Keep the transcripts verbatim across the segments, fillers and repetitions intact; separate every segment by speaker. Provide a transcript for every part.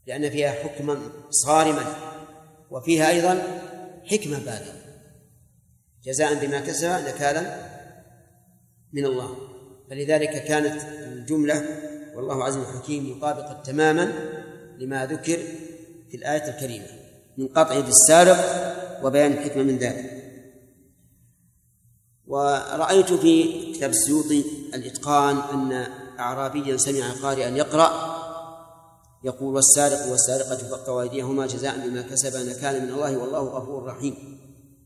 Speaker 1: لأن فيها حكما صارما وفيها أيضا حكمة بالغة، جزاء بما كسب نكالا من الله. فلذلك كانت الجملة والله عزيز حكيم مطابقة تماما لما ذكر في الآية الكريمة من قطع يد السارق وبيان الحكمة من ذلك. ورأيت في كتاب السيوطي الإتقان أن أعرابيا سمع قارئا يقرأ يقول: والسارق والسارقة فاقطعوا أيديهما جزاء بما كسبا نكالا من الله والله غفور رحيم.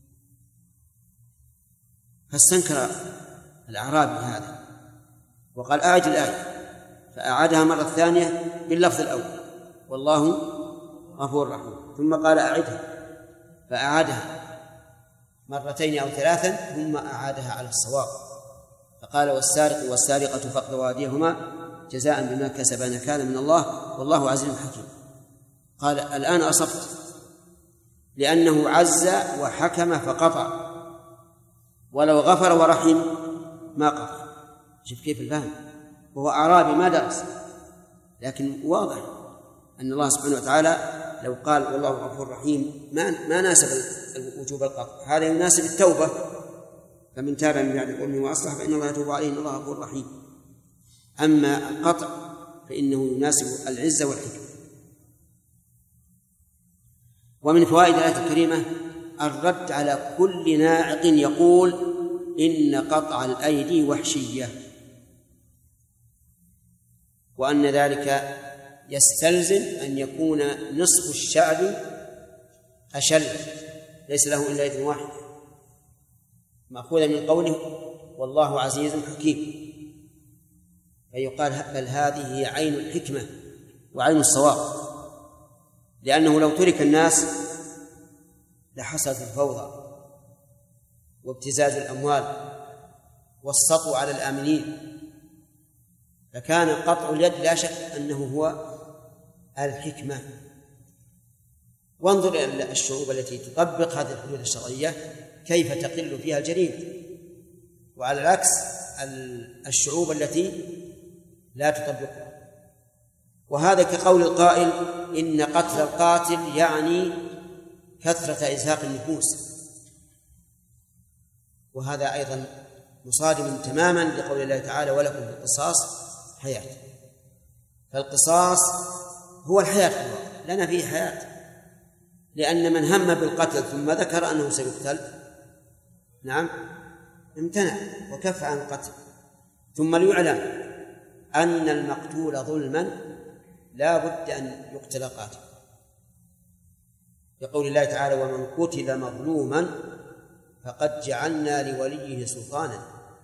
Speaker 1: فاستنكر الأعرابي هذا وقال: أعد الآية، فأعادها مرة ثانية باللفظ الأول والله غفور رحيم، ثم قال: أعدها، فأعادها مرتين أو ثلاثا ثم أعادها على الصواب، فقال: والسارق والسارقة فاقطعوا أيديهما جزاء بما كسبا نكالا من الله والله عزيز حكيم. قال: الآن أصبت، لأنه عز وحكم فقطع، ولو غفر ورحم ما قطع. شوف كيف الفهم، وهو أعرابي ما درس، لكن واضح أن الله سبحانه وتعالى لو قال والله غفور رحيم ما ما ناسب وجوب القطع، هذا يناسب التوبة، فمن تاب من بعد ظلمه وأصلح فإن الله يتوب عليه إن الله غفور رحيم. أما القطع فإنه يناسب العزة والحكمة. ومن فوائد الآية الكريمة الرد على كل ناعق يقول إن قطع الأيدي وحشية، وأن ذلك يستلزم أن يكون نصف الشعب أشل ليس له إلا يد واحد، مأخوذا من قوله والله عزيز حكيم، فيقال بل هذه هي عين الحكمة وعين الصواب، لأنه لو ترك الناس لحصلت الفوضى وابتزاز الأموال والسطو على الآمنين، فكان قطع اليد لا شك أنه هو الحكمة. وانظر إلى الشعوب التي تطبق هذه الحدود الشرعية كيف تقل فيها الجريمة، وعلى العكس الشعوب التي لا تطبقها. وهذا كقول القائل إن قتل القاتل يعني كثرة إزهاق النفوس، وهذا أيضا مصادم تماما لقول الله تعالى ولكم في القصاص حياة. فالقصاص هو الحياة، لنا فيه حياة، لأن من هم بالقتل ثم ذكر أنه سيقتل نعم امتنع وكف عن القتل. ثم ليعلم أن المقتول ظلما لا بد أن يقتل قاتل، يقول الله تعالى ومن قتل مظلوما فقد جعلنا لوليه سلطانا،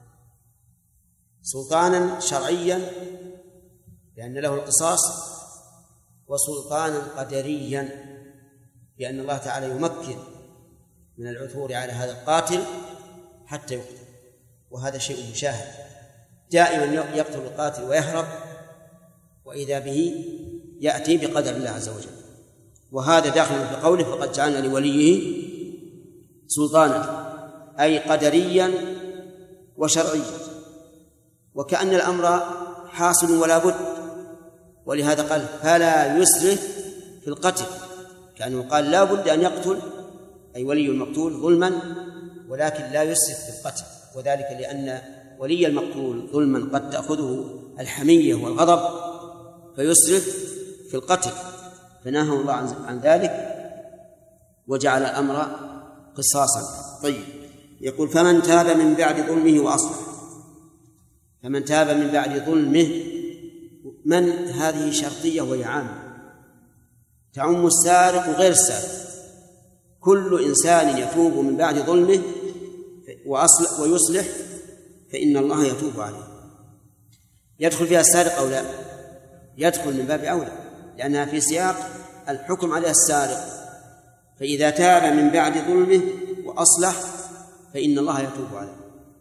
Speaker 1: سلطانا شرعيا لأن له القصاص، وسلطانا قدريا لأن الله تعالى يمكن من العثور على هذا القاتل حتى يقتل، وهذا شيء مشاهد، دائما يقتل القاتل ويهرب وإذا به يأتي بقدر الله عز وجل. وهذا داخل في قوله فقد جعلنا لوليه سلطانا، أي قدريا وشرعيا، وكأن الأمر حاصل ولا بد، ولهذا قال فلا يسرف في القتل، كأنه قال لا بد أن يقتل أي ولي المقتول ظلما، ولكن لا يسرف في القتل، وذلك لأن ولي المقتول ظلما قد تأخذه الحمية والغضب فيسرف في القتل، فنهى الله عن ذلك وجعل الأمر قصاصا. طيب، يقول فمن تاب من بعد ظلمه وأصلح، فمن تاب من بعد ظلمه، من هذه شرطية وهي عامة تعم السارق وغير السارق، كل إنسان يتوب من بعد ظلمه وأصلح ويصلح فإن الله يتوب عليه. يدخل فيها السارق أو لا؟ يدخل من باب أولى، لأنها في سياق الحكم على السارق، فإذا تاب من بعد ظلمه وأصلح فإن الله يتوب عليه.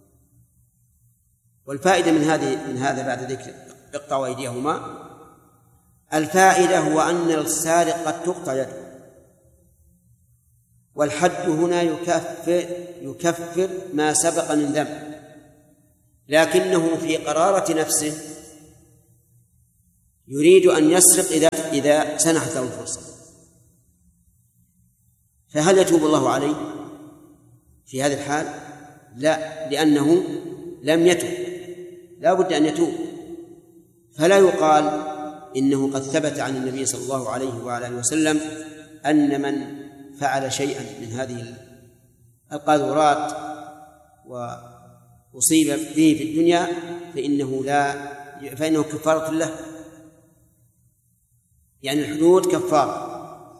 Speaker 1: والفائدة من هذه من هذا بعد ذكر اقطعوا أيديهما، الفائدة هو أن السارق قد تقطع يده، والحد هنا يكفر يكفر ما سبق من ذنب، لكنه في قرارة نفسه يريد أن يسرق إذا إذا سنحت له الفرصة، فهل يتوب الله عليه في هذه الحال؟ لا، لأنه لم يتوب، لا بد أن يتوب. فلا يقال إنه قد ثبت عن النبي صلى الله عليه وآله وسلم أن من فعل شيئا من هذه القاذورات وأصيب به في الدنيا فإنه لا فإنه كفارة له، يعني الحدود كفارة،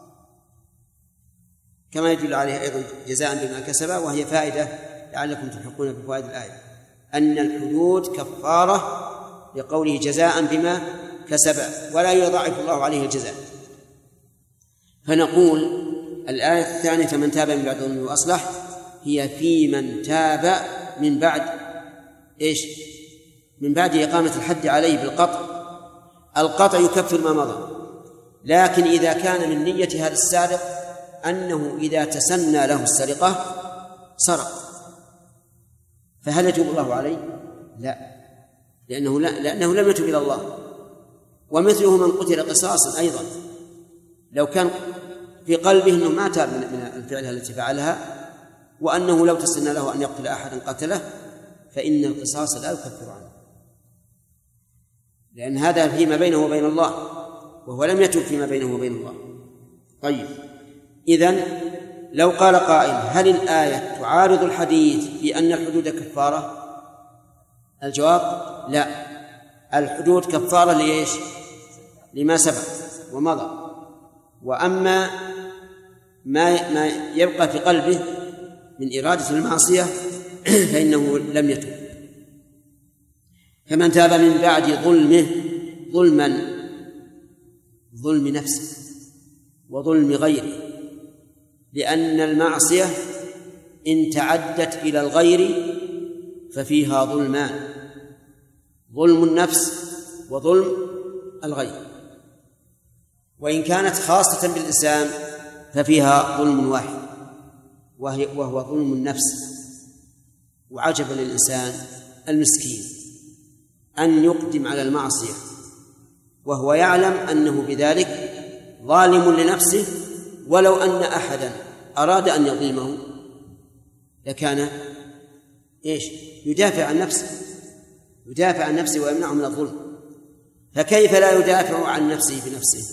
Speaker 1: كما يدل عليه أيضا جزاء بما كسب، وهي فائدة لعلكم تلحقون بفوائد الآية، أن الحدود كفارة لقوله جزاء بما كسب، ولا يضاعف الله عليه الجزاء. فنقول الآية الثانية فمن تاب من بعد ظلمه وأصلح هي في من تاب من بعد إيش؟ من بعد إقامة الحد عليه بالقطع. القطع يكفر ما مضى، لكن إذا كان من نية هذا السارق أنه إذا تسنى له السرقة سرق، فهل يتوب الله عليه؟ لا، لأنه, لا لأنه لم يتوب إلى الله. ومثله من قتل قصاصا أيضا، لو كان في قلبه أنه ما تاب من الفعل التي فعلها وأنه لو تسنى له أن يقتل أحدا قتله، فإن القصاص لا يكفر عنه، لأن هذا فيما بينه وبين الله، وهو لم يتوب فيما بينه وبين الله. طيب، إذن لو قال قائل هل الآية تعارض الحديث في أن الحدود كفارة؟ الجواب لا، الحدود كفارة لإيش؟ لما سبق ومضى، وأما ما ما يبقى في قلبه من إرادة المعصية فإنه لم يتوب. فمن تاب من بعد ظلمه، ظلما ظلم نفسه وظلم غيره، لأن المعصية إن تعدت إلى الغير ففيها ظلمان، ظلم النفس وظلم الغير، وإن كانت خاصة بالإنسان ففيها ظلم واحد وهو ظلم النفس. وعجبا للإنسان المسكين أن يقدم على المعصية وهو يعلم أنه بذلك ظالم لنفسه، ولو أن أحدا أراد أن يظلمه لكان إيش؟ يدافع عن نفسه، يدافع عن نفسه ويمنعه من الظلم، فكيف لا يدافع عن نفسه بنفسه؟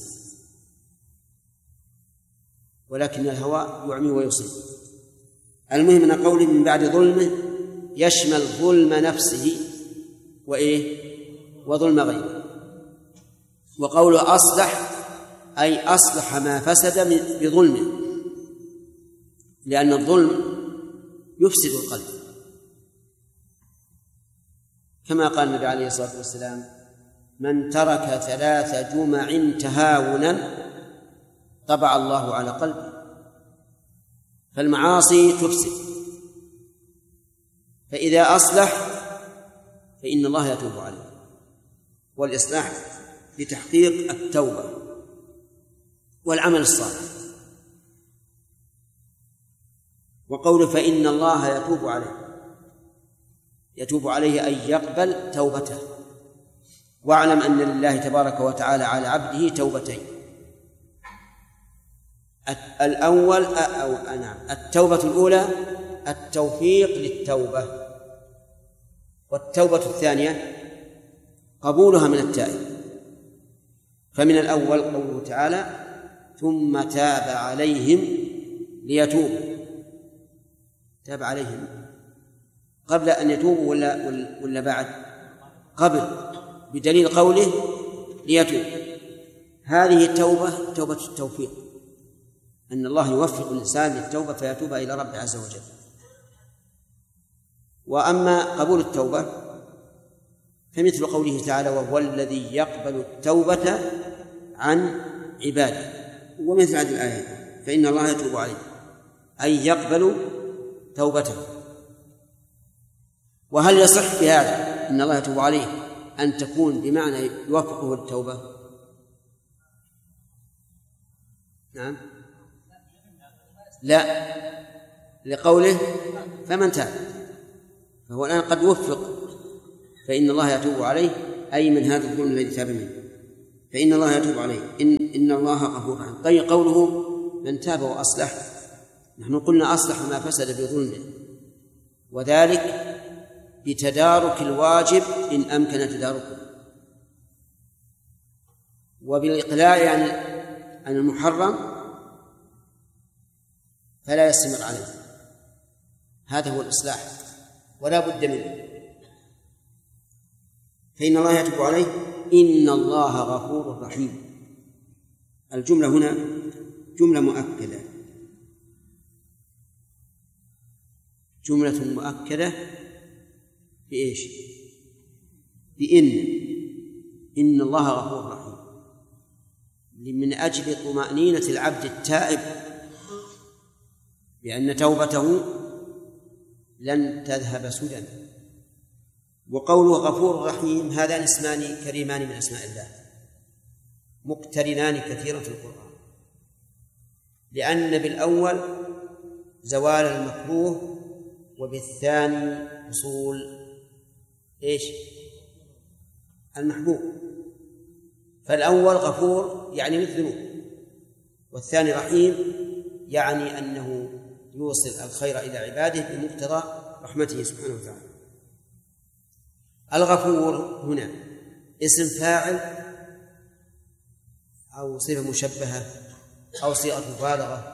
Speaker 1: ولكن الهوى يعمي ويصيب. المهم أن قوله من بعد ظلمه يشمل ظلم نفسه وإيه؟ وظلم غيره. وقوله أصلح أي أصلح ما فسد بظلمه، لأن الظلم يفسد القلب، كما قال النبي عليه الصلاة والسلام من ترك ثلاث جمع تهاونا طبع الله على قلبه. فالمعاصي تفسد، فإذا أصلح فإن الله يتوب عليه، والإصلاح لتحقيق التوبة والعمل الصالح. وقوله فإن الله يتوب عليه، يتوب عليه أن يقبل توبته. واعلم أن لله تبارك وتعالى على عبده توبتين، الأول أو نعم التوبة الأولى التوفيق للتوبة، والتوبة الثانية قبولها من التائب. فمن الأول قوله تعالى ثم تاب عليهم ليتوبوا، تاب عليهم قبل أن يتوبوا ولا, ولا بعد؟ قبل، بدليل قوله ليتوب. هذه التوبة توبة التوفيق، أن الله يوفق الإنسان للتوبة فيتوب إلى رب عز وجل. وأما قبول التوبة فمثل قوله تعالى وهو الذي يقبل التوبة عن عباده، ومثل هذه الآية فإن الله يتوب عليه أي يقبل توبته. وهل يصح في هذا إن الله يتوب عليه أن تكون بمعنى يوفقه للتوبة؟ نعم، لا، لقوله فمن تاب، فهو الآن قد وفق، فإن الله يتوب عليه أي من هذا الظلم الذي تاب منه. فإن الله يتوب عليه إن, إن الله غفور رحيم. طيب قوله من تاب وأصلح، نحن قلنا أصلح ما فسد بظلمه، وذلك بتدارك الواجب إن أمكن تداركه، وبالإقلاع عن عن المحرم فلا يستمر عليه. هذا هو الإصلاح ولا بد منه. فإن الله يتوب عليه إن الله غفور رحيم. الجملة هنا جملة مؤكدة، جملة مؤكدة بإيش؟ بإن إن الله غفور رحيم، من أجل طمأنينة العبد التائب بأن توبته لن تذهب سدى. وقوله غفور رحيم هذان اسمان كريمان من أسماء الله مقترنان كثيرا في القرآن، لأن بالأول زوال المكروه وبالثاني حصول إيش؟ المحبوب. فالأول غفور يعني للذنوب، والثاني رحيم يعني أنه يوصل الخير إلى عباده بمقتضى رحمته سبحانه وتعالى. الغفور هنا اسم فاعل أو صفة مشبهة أو صيغة مبالغة؟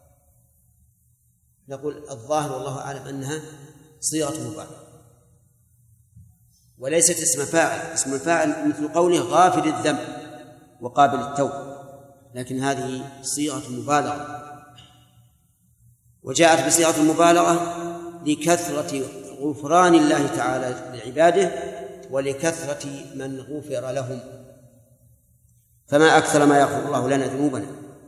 Speaker 1: نقول الظاهر والله أعلم أنها صيغة مبالغة وليست اسم فاعل. اسم الفاعل مثل قوله غافر الذنب وقابل التوب، لكن هذه صيغة مبالغة، وجاءت بصيغة المبالغة لكثرة غفران الله تعالى لعباده ولكثرة من غفر لهم. فما أكثر ما يغفر الله لنا ذنوبنا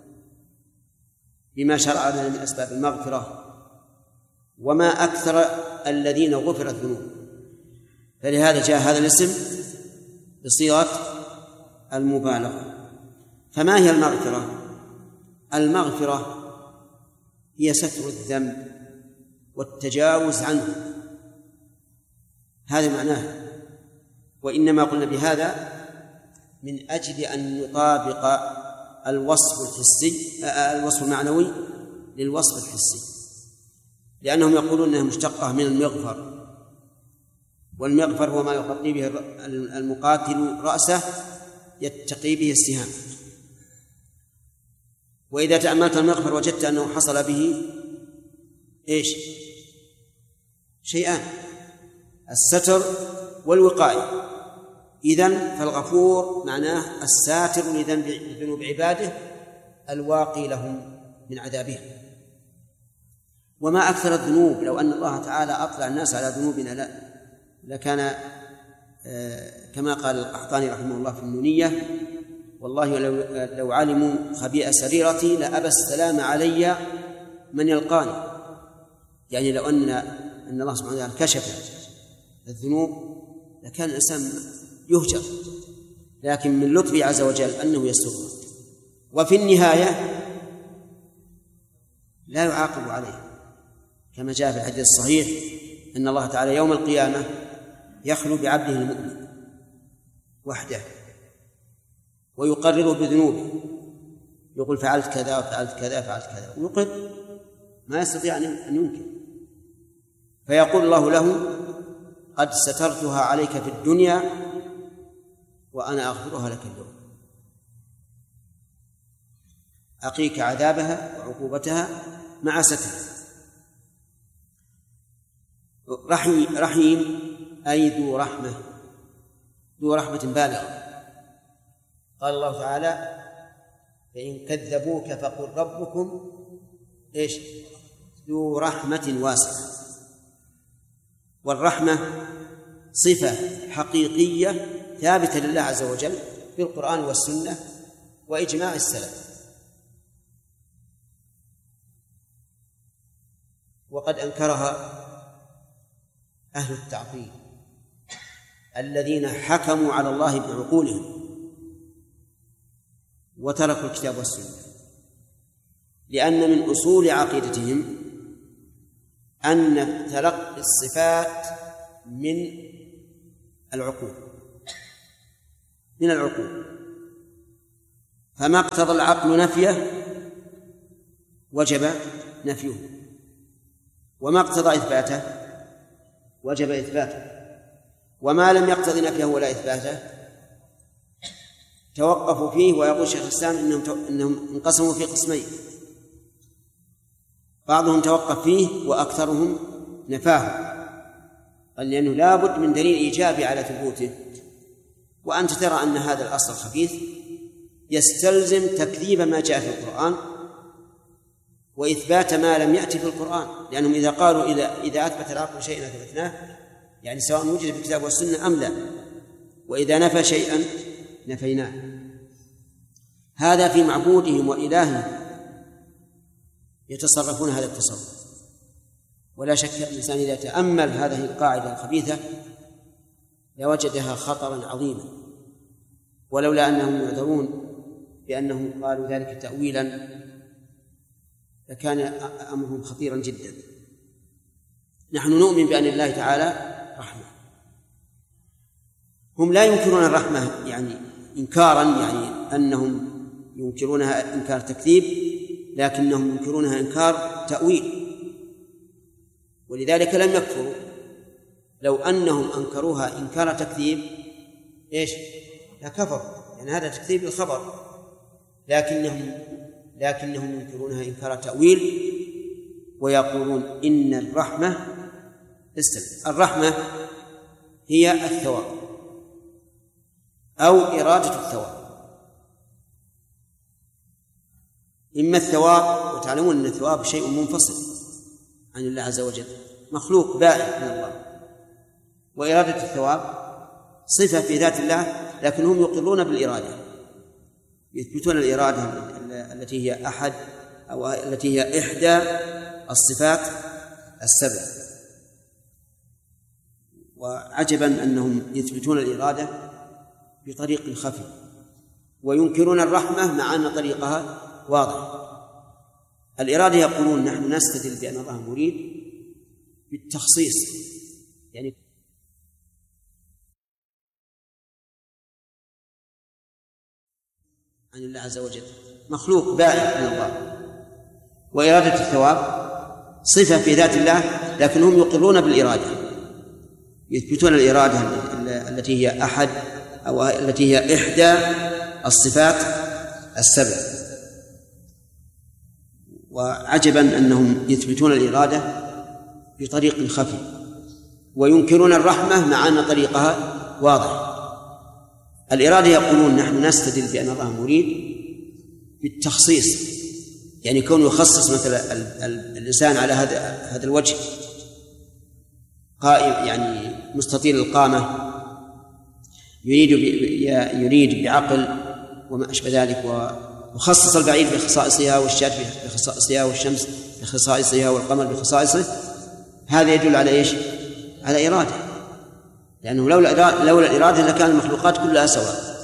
Speaker 1: بما شرع لنا من أسباب المغفرة، وما أكثر الذين غفرت ذنوبهم، فلهذا جاء هذا الاسم بصيغة المبالغة. فما هي المغفرة؟ المغفرة هي ستر الذنب والتجاوز عنه، هذا معناه. وإنما قلنا بهذا من أجل أن يطابق الوصف الحسي الوصف المعنوي للوصف الحسي، لأنهم يقولون أنها مشتقة من المغفر، والمغفر هو ما يغطي به المقاتل رأسه يتقي به السهام. وإذا تأملت المغفر وجدت أنه حصل به إيش؟ شيئان: الستر والوقاية. إذن فالغفور معناه الساتر لذنوب عباده الواقي لهم من عذابهم. وما أكثر الذنوب، لو أن الله تعالى أطلع الناس على ذنوبنا لا لكان كما قال القحطاني رحمه الله في النونية: والله لو, لو علموا خبيئة سريرتي لأبى السلام علي من يلقاني. يعني لو أن أن الله سبحانه وتعالى كشف الذنوب لكان الإنسان يهجر، لكن من لطفه عز وجل أنه يستغفر، وفي النهاية لا يعاقب عليه، كما جاء في الحديث الصحيح أن الله تعالى يوم القيامة يخلو بعبده المؤمن وحده ويقرره بذنوبه، يقول فعلت كذا وفعلت كذا فعلت كذا، ويقر، ما يستطيع أن ينكر، فيقول الله له: قد سترتها عليك في الدنيا وأنا أغفرها لك اليوم، أقيك عذابها وعقوبتها مع سترها. رحيم, رحيم أي ذو رحمة، ذو رحمة بالغة. قال الله تعالى: فإن كذبوك فقل ربكم إيش؟ ذو رحمة واسعة. والرحمة صفة حقيقية ثابتة لله عز وجل في القرآن والسنة وإجماع السلف. وقد أنكرها أهل التعطيل الذين حكموا على الله بعقولهم وتركوا الكتاب والسنة، لأن من أصول عقيدتهم أن تلقي الصفات من العقول من العقول فما اقتضى العقل نفيه وجب نفيه، وما اقتضى إثباته وجب إثباته، وما لم يقتضي نفيه ولا إثباته توقفوا فيه. ويقول شيخ الإسلام إنهم, إنهم انقسموا في قسمين، بعضهم توقف فيه وأكثرهم نفاه، قال لأنه لا بد من دليل إيجابي على ثبوته. وأنت ترى أن هذا الأصل الخبيث يستلزم تكذيب ما جاء في القرآن وإثبات ما لم يأتي في القرآن، لأنهم إذا قالوا إذا, إذا أثبت العقل شيئا أثبتناه، يعني سواء وجد في الكتاب والسنة أم لا، وإذا نفى شيئا نفيناه. هذا في معبودهم وإلههم يتصرفون هذا التصرف. ولا شك الإنسان إذا تأمل هذه القاعدة الخبيثة لوجدها خطرا عظيما، ولولا أنهم يعذرون بأنهم قالوا ذلك تأويلا لكان أمرهم خطيرا جدا. نحن نؤمن بأن الله تعالى رحمة، هم لا ينكرون الرحمة يعني إنكارا، يعني أنهم ينكرونها إنكار تكذيب، لكنهم ينكرونها إنكار تأويل، ولذلك لم يكفروا. لو أنهم أنكروها إنكار تكذيب إيش لكفروا، يعني هذا تكذيب الخبر، لكنهم لكنهم ينكرونها إنكار تأويل، ويقولون إن الرحمة استمع الرحمة هي الثواب أو إرادة الثواب. إما الثواب، وتعلمون أن الثواب شيء منفصل عن الله عز وجل، مخلوق بائن من الله، وإرادة الثواب صفة في ذات الله، لكن هم يقرون بالإرادة، يثبتون الإرادة التي هي أحد أو التي هي إحدى الصفات السبع. وعجبا أنهم يثبتون الإرادة بطريق خفي، وينكرون الرحمة مع أن طريقها واضح. الإرادة يقولون نحن نستدل بأن الله مريد بالتخصيص، يعني عن الله عز وجل، مخلوق بائن من الله، وإرادة الثواب صفة في ذات الله، لكن هم يقرون بالإرادة، يثبتون الإرادة التي هي أحد أو التي هي إحدى الصفات السبع. وعجبا أنهم يثبتون الإرادة بطريق خفي، وينكرون الرحمة مع أن طريقها واضح. الإرادة يقولون نحن نستدل بأن الله مريد بالتخصيص، يعني كون يخصص مثلا الإنسان على هذا هذا الوجه قائم، يعني مستطيل القامة، يريد يريد بعقل وما أشبه ذلك، وخصص البعير بخصائصها والشاة بخصائصها والشمس بخصائصها والقمر بخصائصه. هذا يدل على إيش؟ على إرادة، لأنه لولا لولا الإرادة لكان المخلوقات كلها سواء.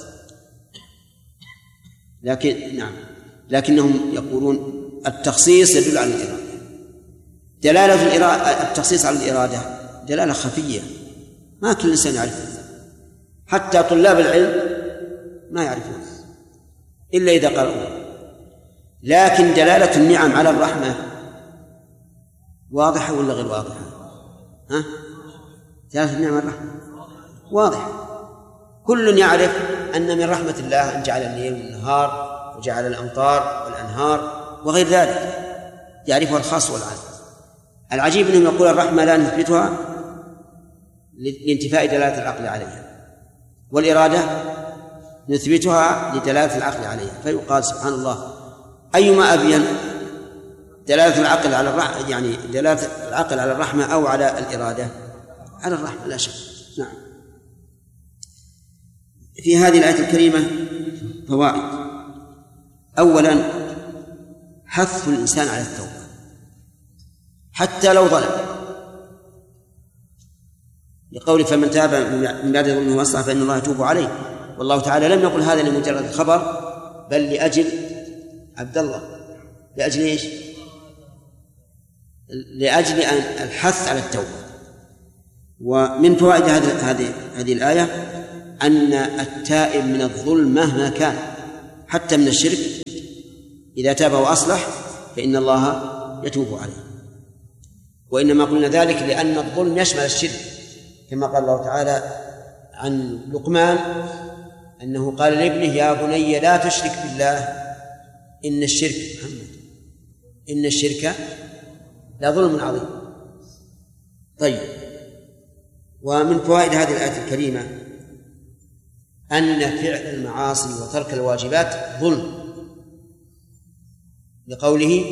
Speaker 1: لكن نعم لكنهم يقولون التخصيص يدل على الإرادة. دلالة الإرادة التخصيص على الإرادة دلالة خفية ما كل إنسان يعرفها، حتى طلاب العلم ما يعرفون إلا إذا قرأوا. لكن دلالة النعم على الرحمة واضحة ولا غير واضحة؟ ها؟ دلالة النعم على الرحمة واضحة، كل يعرف أن من رحمة الله أن جعل الليل والنهار وجعل الأمطار والأنهار وغير ذلك، يعرفها الخاص والعام. العجيب أنهم يقول الرحمة لا نثبتها لانتفاء دلالة العقل عليها، والإرادة نثبتها لدلالة العقل عليها. فيقال سبحان الله أيما أبين، دلالة العقل على الرحمة يعني دلالة العقل على الرحمة أو على الإرادة؟ على الرحمة لا شك. نعم. في هذه الآية الكريمة فوائد. أولا حث الإنسان على التوبة حتى لو ظلم، لقول فمن تاب من بعد ظلمه وأصلح فإن الله يتوب عليه. والله تعالى لم يقل هذا لمجرد الخبر، بل لأجل عبد الله، لأجل إيش؟ لأجل أن الحث على التوبة. ومن فوائد هذه هذه هذه الآية أن التائب من الظلم مهما كان حتى من الشرك إذا تاب وأصلح فإن الله يتوب عليه. وإنما قلنا ذلك لأن الظلم يشمل الشرك، كما قال الله تعالى عن لقمان أنه قال لابنه يا بني لا تشرك بالله إن الشرك محمد إن الشرك لظلم عظيم. طيب، ومن فوائد هذه الآية الكريمة أن فعل المعاصي وترك الواجبات ظلم، لقوله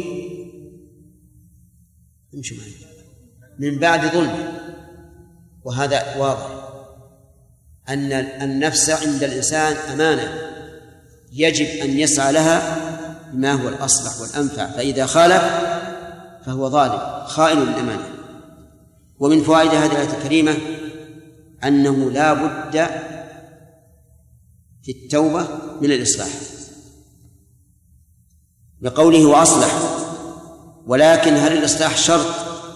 Speaker 1: من بعد ظلم. وهذا واضح أن النفس عند الإنسان أمانة يجب أن يسعى لها بما هو الأصلح والأنفع، فإذا خالف فهو ظالم خائن للأمانة. ومن فوائد هذه الآية الكريمة أنه لا بد في التوبة من الإصلاح، بقوله وأصلح. ولكن هل الإصلاح شرط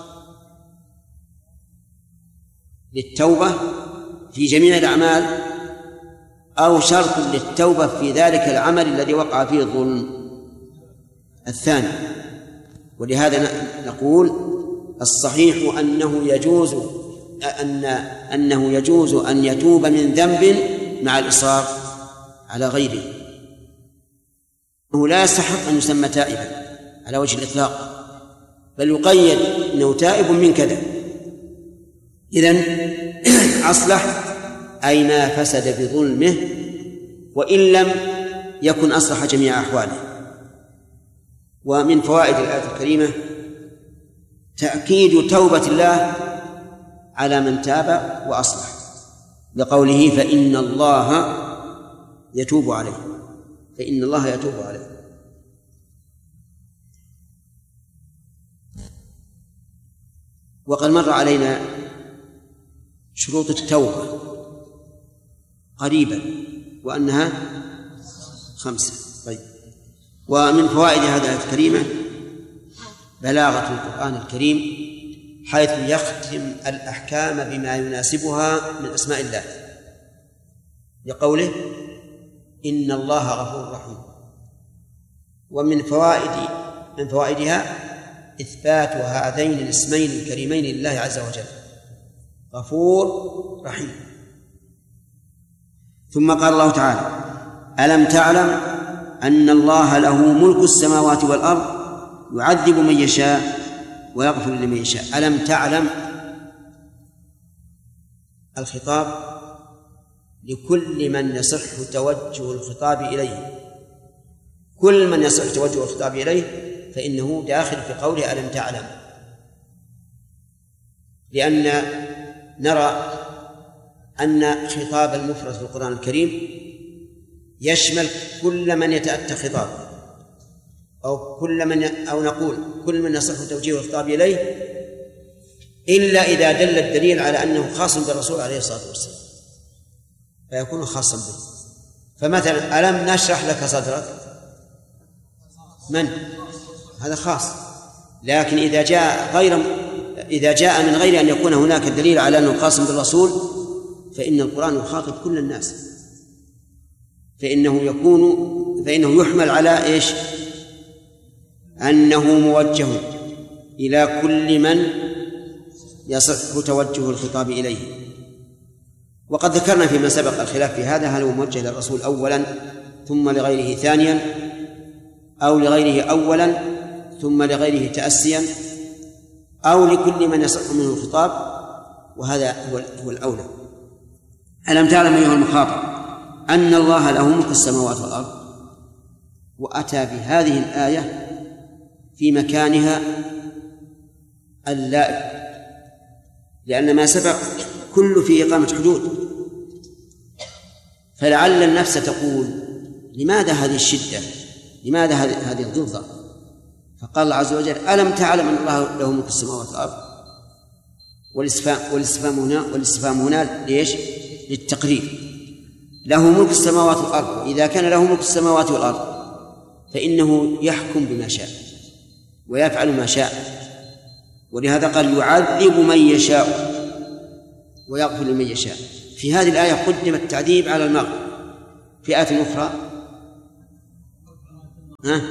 Speaker 1: للتوبة في جميع الأعمال أو شرط للتوبة في ذلك العمل الذي وقع فيه الظلم؟ الثاني. ولهذا نقول الصحيح أنه يجوز أن أنه يجوز أن يتوب من ذنب مع الإصرار على غيره، أنه لا يستحق أن يسمى تائبا على وجه الإطلاق، بل يقيد أنه تائب من كذا. إذن أصلح أي ما فسد بظلمه وإن لم يكن أصلح جميع أحواله. ومن فوائد الآية الكريمة تأكيد توبة الله على من تاب وأصلح، لقوله فإن الله يتوب عليه، فإن الله يتوب عليه. وقد مر علينا شروط التوبة قريبا وأنها خمسة. طيب، ومن فوائد هذه الآية الكريمة بلاغة القرآن الكريم حيث يختم الأحكام بما يناسبها من أسماء الله، لقوله إن الله غفور رحيم. ومن فوائد من فوائدها إثبات هذين الاسمين الكريمين لله عز وجل، غفور رحيم. ثم قال الله تعالى ألم تعلم أن الله له ملك السماوات والأرض يعذب من يشاء ويغفر لمن يشاء. ألم تعلم الخطاب لكل من يصح توجه الخطاب إليه، كل من يصح توجه الخطاب إليه فإنه داخل في قوله ألم تعلم، لأن نرى أن خطاب المفرد في القرآن الكريم يشمل كل من يتأتى خطابه، أو كل من أو نقول كل من يصح توجيه الخطاب إليه، إلا إذا دل الدليل على أنه خاص بالرسول عليه الصلاة والسلام فيكون خاصا به. فمثلا ألم نشرح لك صدرك، من هذا خاص، لكن إذا جاء غير إذا جاء من غير أن يكون هناك دليل على أنه خاص بالرسول فإن القرآن يخاطب كل الناس، فإنه يكون فإنه يحمل على إيش؟ أنه موجه إلى كل من يصح توجه الخطاب إليه. وقد ذكرنا فيما سبق الخلاف في هذا، هل هو موجه للرسول أولا ثم لغيره ثانيا، أو لغيره أولا ثم لغيره تأسيا، أو لكل من يصح منه الخطاب، وهذا هو الأولى. ألم تعلم أيها المخاطب أن الله له ملك السماوات والأرض؟ وأتى بهذه الآية في مكانها اللائق، لأن ما سبق كل في إقامة حدود، فلعل النفس تقول لماذا هذه الشدة، لماذا هذه الضغطة؟ فقال الله عز وجل ألم تعلم أن الله له ملك السماوات والأرض، والاستفهام هنا والاستفهام هنا ليش؟ للتقرير. له ملك السماوات والأرض، إذا كان له ملك السماوات والأرض فإنه يحكم بما شاء ويفعل ما شاء، ولهذا قال يعذب من يشاء ويغفر لمن يشاء. في هذه الآية قدم التعذيب على المغفرة، في آية أخرى ها؟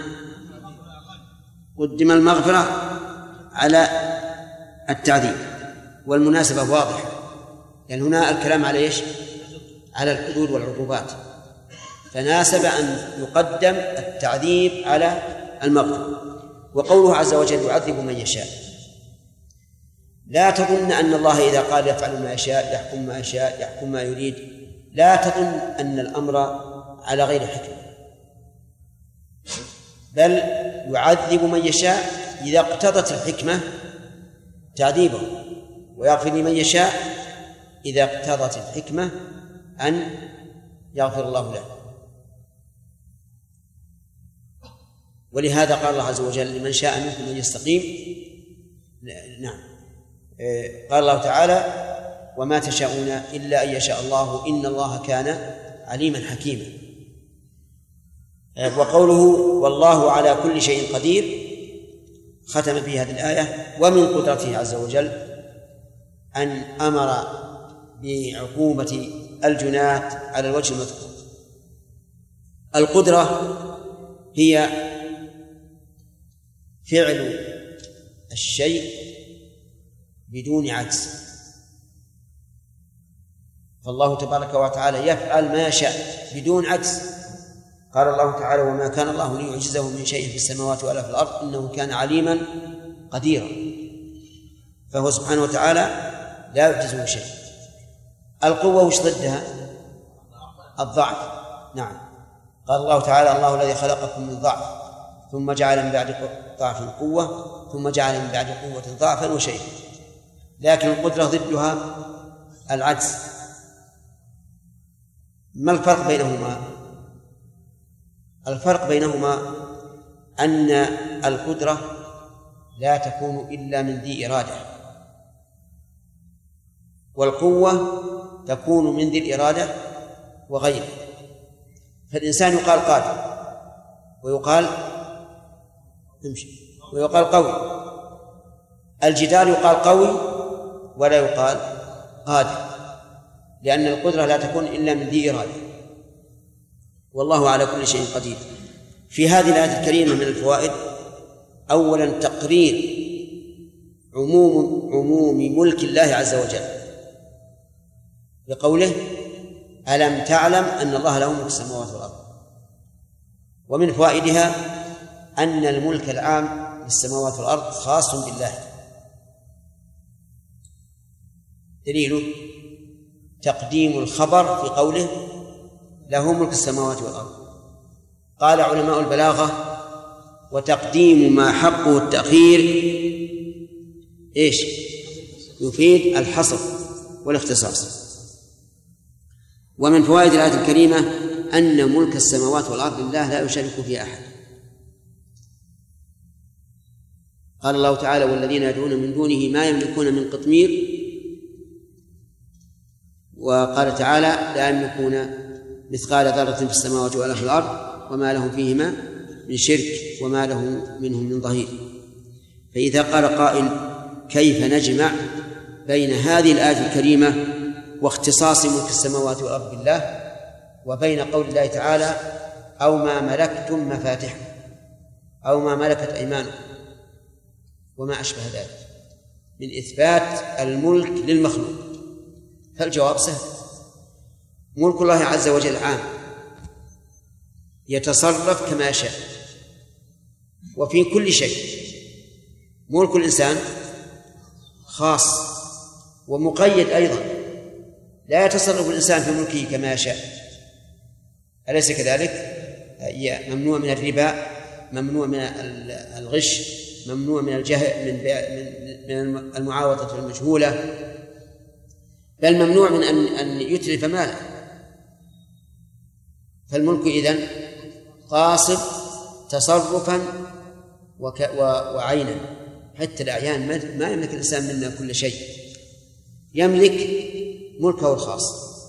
Speaker 1: قدم المغفرة على التعذيب، والمناسبة واضحة، لأن هنا الكلام على إيش؟ على الحدود والعقوبات، فناسب أن يقدم التعذيب على المغفرة. وقوله عز وجل يعذب من يشاء، لا تظن أن الله إذا قال يفعل ما يشاء يحكم ما يشاء يحكم ما يريد، لا تظن أن الأمر على غير حكمة، بل يعذب من يشاء إذا اقتضت الحكمة تعذيبه، ويغفر لمن يشاء إذا اقتضت الحكمة أن يغفر الله له. ولهذا قال الله عز وجل لمن شاء منكم أن يستقيم. نعم، قال الله تعالى وما تشاءون إلا أن يشاء الله إن الله كان عليما حكيما. وقوله والله على كل شيء قدير ختم في هذه الآية ومن قدرته عز وجل أن أمر بعقوبة الجنات على الوجه المذكور. القدرة هي فعل الشيء بدون عجز، فالله تبارك وتعالى يفعل ما يشاء بدون عجز. قال الله تعالى وما كان الله ليعجزه من شيء في السماوات ولا في الأرض إنه كان عليما قديرا، فهو سبحانه وتعالى لا يعجزه شيء. القوة وش ضدها؟ الضعف. نعم، قال الله تعالى الله الذي خلقكم من ضعف ثم جعل من بعد ضعف قوة ثم جعل من بعد قوة ضعفا وشيئا. لكن القدرة ضدها العجز. ما الفرق بينهما؟ الفرق بينهما أن القدرة لا تكون إلا من ذي إرادة، والقوة تكون من ذي الإرادة وغيره. فالإنسان يقال قادر ويقال امشي ويقال قوي، الجدار يقال قوي ولا يقال قادر، لأن القدرة لا تكون إلا من ذي إرادة، والله على كل شيء قدير. في هذه الآية الكريمة من الفوائد أولا تقرير عموم عموم ملك الله عز وجل بقوله ألم تعلم أن الله له ملك السماوات والأرض. ومن فوائدها أن الملك العام للسماوات والأرض خاص بالله. دليله تقديم الخبر في قوله له ملك السماوات والأرض. قال علماء البلاغة وتقديم ما حقه التأخير إيش؟ يفيد الحصر والاختصاص. ومن فوائد الآية الكريمة أن ملك السماوات والأرض لله لا يشارك فيه أحد. قال الله تعالى والذين يدعون من دونه ما يملكون من قطمير، وقال تعالى لا يملكون مثقال ذرة في السماوات ولا في الأرض وما لهم فيهما من شرك وما له منهم من ظهير. فإذا قال قائل كيف نجمع بين هذه الآية الكريمة واختصاص ملك السماوات والأرض بالله وبين قول الله تعالى أو ما ملكتم مفاتحه أو ما ملكت أيمانكم وما أشبه ذلك من إثبات الملك للمخلوق؟ فالجواب سهل، ملك الله عز وجل عام يتصرف كما يشاء وفي كل شيء. ملك الإنسان خاص ومقيد أيضا، لا يتصرف الإنسان في ملكه كما يشاء، أليس كذلك؟ ممنوع من الربا، ممنوع من الغش، ممنوع من الجهل، من المعاوضة المجهولة، بل ممنوع من أن أن يتلف ماله. فالملك إذن قاصر تصرفا وعينا، حتى الأعيان ما يملك الإنسان منا كل شيء، يملك ملكه الخاص،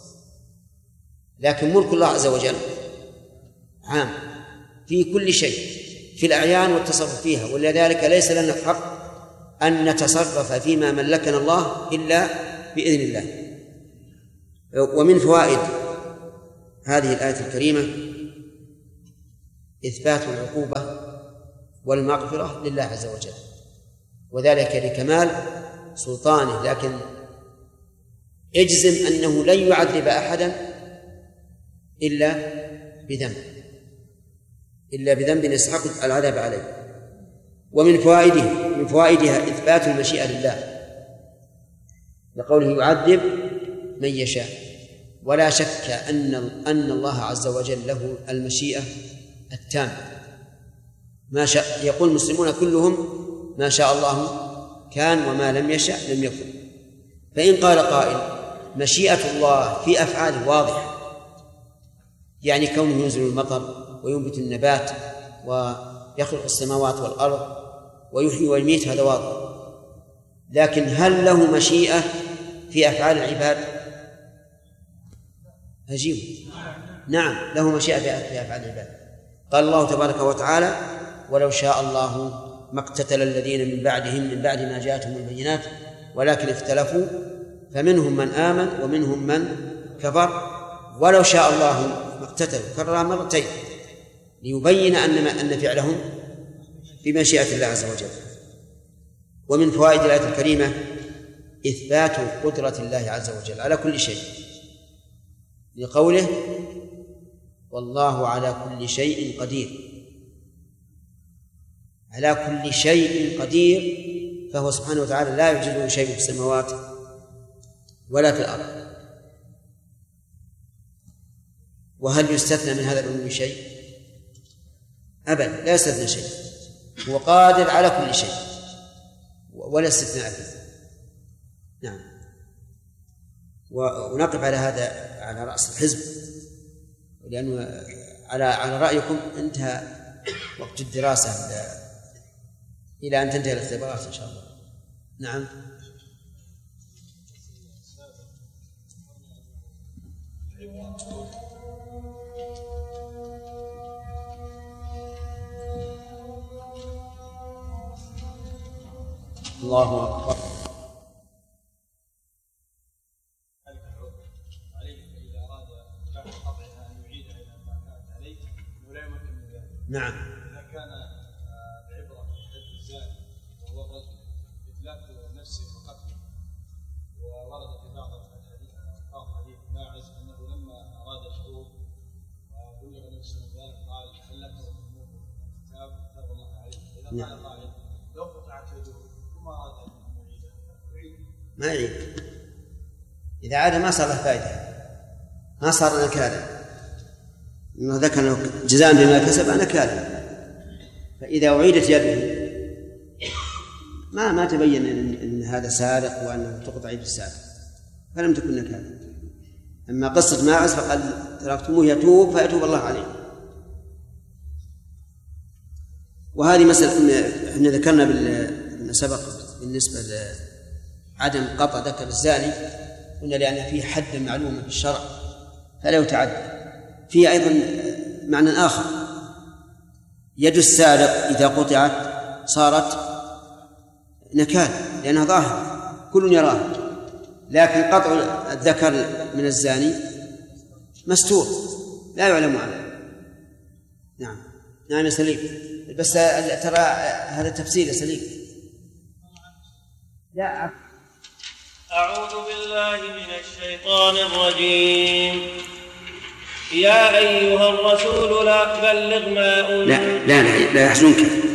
Speaker 1: لكن ملك الله عز وجل عام في كل شيء، في الأعيان والتصرف فيها، ولذلك ليس لنا الحق أن نتصرف فيما ملكنا الله إلا بإذن الله. ومن فوائد هذه الآية الكريمة إثبات العقوبة والمغفرة لله عز وجل، وذلك لكمال سلطانه، لكن اجزم أنه لن يعذب أحدا إلا بذنب إلا بذنب يستحق العذاب عليه. ومن فوائده من فوائدها إثبات المشيئة لله، لقوله يعذب من يشاء، ولا شك أن أن الله عز وجل له المشيئة التامة، ما شاء. يقول المسلمون كلهم ما شاء الله كان وما لم يشاء لم يكن. فإن قال قائل مشيئة الله في أفعاله واضحة، يعني كونه ينزل المطر وينبت النبات ويخلق السماوات والأرض ويحيي ويميت، هذا واضح، لكن هل له مشيئة في أفعال العباد؟ أجيب نعم، له مشيئة في أفعال العباد. قال الله تبارك وتعالى ولو شاء الله ما اقتتل الذين من بعدهم من بعد ما جاءتهم البينات ولكن اختلفوا فمنهم من آمن ومنهم من كفر ولو شاء الله ما اقتتلوا، كررها مرتين ليبين أن أن فعلهم بمشيئة الله عز وجل. ومن فوائد الآية الكريمة إثبات قدرة الله عز وجل على كل شيء، لقوله والله على كل شيء قدير، على كل شيء قدير، فهو سبحانه وتعالى لا يوجد شيء في السماوات ولا في الأرض. وهل يستثنى من هذا العلم شيء؟ أبدا، لا يستثنى شيء، هو قادر على كل شيء ولا استثناء فيه. نعم. ونقف على هذا على رأس الحزب، لأنه على على رأيكم انتهى وقت الدراسة إلى أن تنتهي الاختبارات إن شاء الله. نعم. الله أكبر. نعم.
Speaker 2: إذا كان العبرة بحد الزاني وهو الرجل إتلاف نفسه وقتله، وورد في بعض الحديث بعض حديث ماعز أنه لما أراد الخروج وبلغ النبي صلى الله عليه وسلم قال هل لك تأمره كتاب كتاب الله عليه؟ إذا قال قائل لو قطعت يده ثم أراد أن يعيده يعيد
Speaker 1: ما يعيد، إذا عاد ما صار له فائدة، ما صار نكالا، إنه ذكر جزاء بما كسب نكالا. فإذا أعيدت يده ما ما تبين إن, إن هذا سارق وأنه تقطع يد السارق، فلم تكن نكالا. أما قصة ماعز فقال تركتموه يتوب فيتوب الله عليه. وهذه مسألة احنا ذكرنا بالما سبق بالنسبة لعدم قطع ذكر الزاني، قلنا لأن فيه حد معلوم في الشرع فلا يتعدى. فيه أيضا معنى آخر، يد السارق إذا قطعت صارت نكال لأنها ظاهر كل يراه، لكن قطع الذكر من الزاني مستور لا يعلم عنه. نعم. نعم يا سليم، بس ترى هذا تفسير يا سليم. لا.
Speaker 3: أعوذ بالله من الشيطان الرجيم. يا أيها الرسول لا بلغ ما أنزل.
Speaker 1: لا لا لا يحزنك